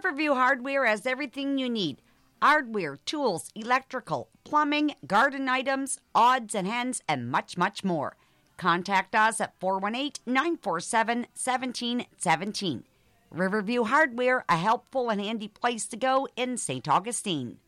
Riverview Hardware has everything you need. Hardware, tools, electrical, plumbing, garden items, odds and ends, and much, much more. Contact us at 418-947-1717. Riverview Hardware, a helpful and handy place to go in St. Augustine.